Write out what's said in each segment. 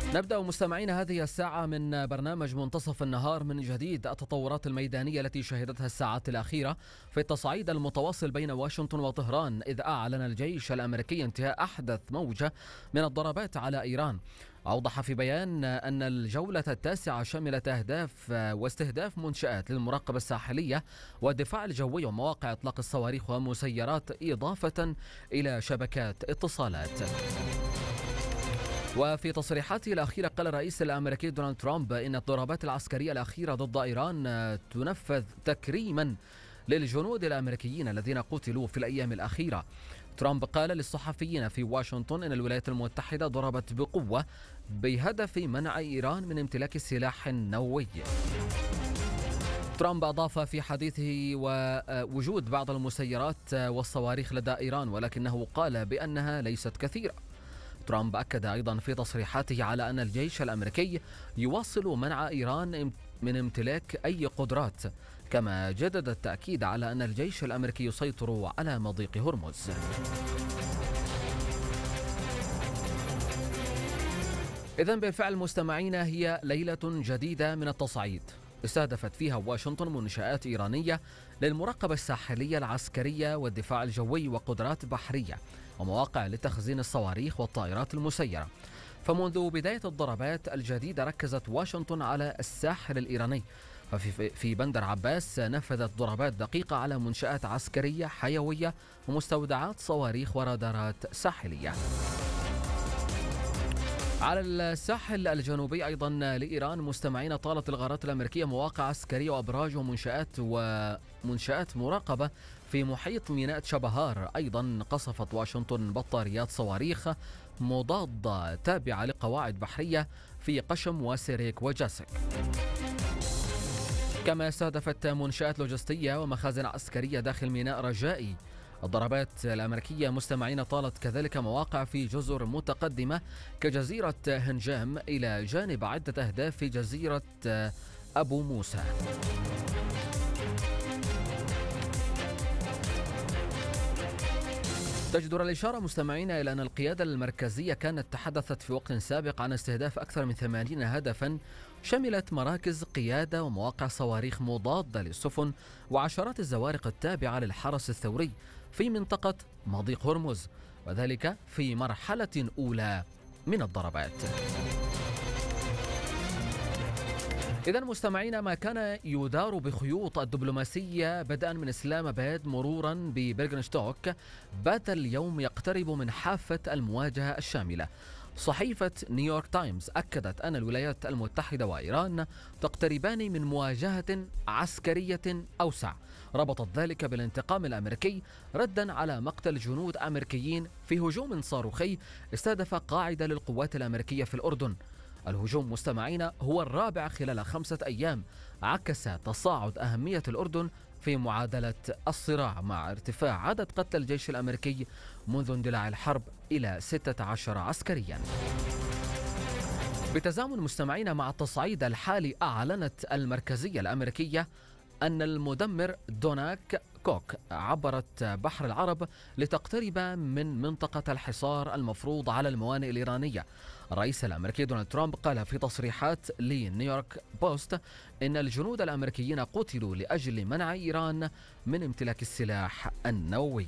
نبدأ مستمعينا هذه الساعة من برنامج منتصف النهار من جديد التطورات الميدانية التي شهدتها الساعات الأخيرة في التصعيد المتواصل بين واشنطن وطهران، إذ أعلن الجيش الأمريكي انتهاء أحدث موجة من الضربات على إيران. أوضح في بيان أن الجولة التاسعة شملت أهداف واستهداف منشآت للمراقبة الساحلية والدفاع الجوي ومواقع إطلاق الصواريخ ومسيرات، إضافة إلى شبكات اتصالات. وفي تصريحاته الأخيرة قال الرئيس الأمريكي دونالد ترامب إن الضربات العسكرية الأخيرة ضد إيران تنفذ تكريما للجنود الأمريكيين الذين قتلوا في الأيام الأخيرة. ترامب قال للصحفيين في واشنطن إن الولايات المتحدة ضربت بقوة بهدف منع إيران من امتلاك السلاح النووي. ترامب أضاف في حديثه ووجود بعض المسيرات والصواريخ لدى إيران، ولكنه قال بأنها ليست كثيرة. ترامب أكد أيضا في تصريحاته على أن الجيش الأمريكي يواصل منع إيران من امتلاك أي قدرات، كما جدد التأكيد على أن الجيش الأمريكي يسيطر على مضيق هرمز. إذن بالفعل مستمعينا هي ليلة جديدة من التصعيد استهدفت فيها واشنطن منشآت إيرانية للمراقبة الساحلية العسكرية والدفاع الجوي وقدرات بحرية ومواقع لتخزين الصواريخ والطائرات المسيرة. فمنذ بداية الضربات الجديدة ركزت واشنطن على الساحل الإيراني، ففي بندر عباس نفذت ضربات دقيقة على منشآت عسكرية حيوية ومستودعات صواريخ ورادارات ساحلية. على الساحل الجنوبي أيضا لإيران مستمعين طالت الغارات الأمريكية مواقع عسكرية وأبراج ومنشآت مراقبة في محيط ميناء شبهار. أيضا قصفت واشنطن بطاريات صواريخ مضادة تابعة لقواعد بحرية في قشم وسيريك وجاسك. كما استهدفت منشآت لوجستية ومخازن عسكرية داخل ميناء رجائي. الضربات الأمريكية مستمعين طالت كذلك مواقع في جزر متقدمة كجزيرة هنجام إلى جانب عدة أهداف في جزيرة أبو موسى. تجدر الإشارة مستمعين إلى أن القيادة المركزية كانت تحدثت في وقت سابق عن استهداف أكثر من 80 هدفا شملت مراكز قيادة ومواقع صواريخ مضادة للسفن وعشرات الزوارق التابعة للحرس الثوري في منطقة مضيق هرمز، وذلك في مرحلة أولى من الضربات. إذن مستمعين ما كان يدار بخيوط الدبلوماسية بدءا من إسلام آباد مرورا ببرغنشتوك بات اليوم يقترب من حافة المواجهة الشاملة. صحيفة نيويورك تايمز أكدت أن الولايات المتحدة وإيران تقتربان من مواجهة عسكرية أوسع، ربطت ذلك بالانتقام الأمريكي ردا على مقتل جنود أمريكيين في هجوم صاروخي استهدف قاعدة للقوات الأمريكية في الأردن. الهجوم مستمعين هو الرابع خلال 5 أيام، عكس تصاعد أهمية الأردن في معادلة الصراع مع ارتفاع عدد قتلى الجيش الأمريكي منذ اندلاع الحرب إلى 16 عسكريا. بتزامن مستمعين مع التصعيد الحالي أعلنت المركزية الأمريكية أن المدمر دوناك كوك عبرت بحر العرب لتقترب من منطقة الحصار المفروض على الموانئ الإيرانية. الرئيس الأمريكي دونالد ترامب قال في تصريحات لنيويورك بوست إن الجنود الأمريكيين قتلوا لأجل منع إيران من امتلاك السلاح النووي.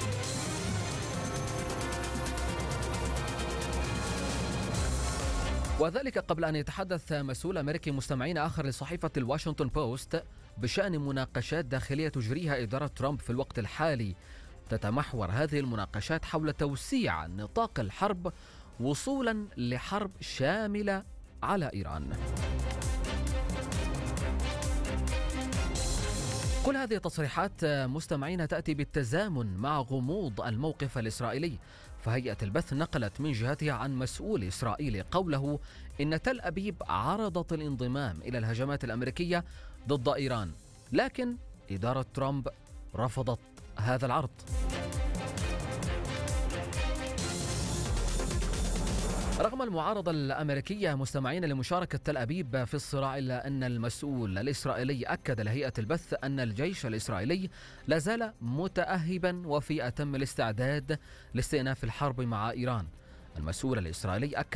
وذلك قبل أن يتحدث مسؤول أمريكي مستمعين آخر لصحيفة الواشنطن بوست بشأن مناقشات داخلية تجريها إدارة ترامب في الوقت الحالي. تتمحور هذه المناقشات حول توسيع نطاق الحرب وصولا لحرب شاملة على إيران. كل هذه التصريحات مستمعين تأتي بالتزامن مع غموض الموقف الإسرائيلي، فهيئة البث نقلت من جهتها عن مسؤول إسرائيلي قوله إن تل أبيب عرضت الانضمام إلى الهجمات الأمريكية ضد إيران، لكن إدارة ترامب رفضت هذا العرض. رغم المعارضة الأمريكية مستمعين لمشاركة تل أبيب في الصراع، إلا أن المسؤول الإسرائيلي أكد لهيئة البث أن الجيش الإسرائيلي لا زال متأهبا وفي أتم الاستعداد لاستئناف الحرب مع إيران. المسؤول الإسرائيلي أكد